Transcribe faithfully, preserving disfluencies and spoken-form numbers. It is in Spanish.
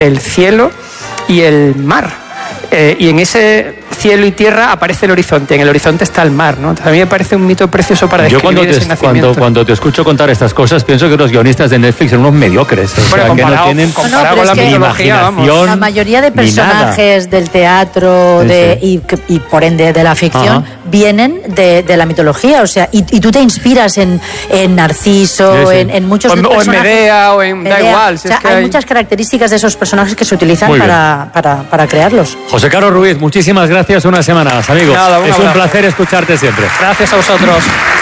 el cielo y el mar. Eh, y en ese cielo y tierra aparece el horizonte, en el horizonte está el mar, ¿no? Entonces, a mí me parece un mito precioso para describir Yo cuando ese te, nacimiento. cuando, cuando te escucho contar estas cosas, pienso que los guionistas de Netflix son unos mediocres. O Bueno, sea, que no tienen comparado No, no, con la pero es que mitología, vamos. La mayoría de personajes del teatro Sí, de, sí. Y, y por ende de la ficción Ajá. vienen de, de la mitología, o sea, y, y tú te inspiras en, en Narciso, Sí, sí. En, en muchos O en- o en personajes. Medea, o en- da Medea. igual, si O sea, es que hay, hay- muchas características de esos personajes que se utilizan Muy bien. para, para, para crearlos. José Carlos Ruiz, muchísimas gracias una semana más, amigo. Nada, un es un abrazo. placer escucharte siempre. Gracias a vosotros.